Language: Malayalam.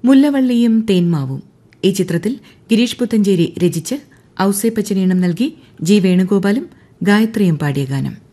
മുല്ലവള്ളിയും തേന്മാവും ഈ ചിത്രത്തിൽ ഗിരീഷ് പുത്തഞ്ചേരി രചിച്ച് ഔസേപ്പച്ചൻ ഈണം നൽകി ജി വേണുഗോപാലും ഗായത്രിയും പാടിയ ഗാനം.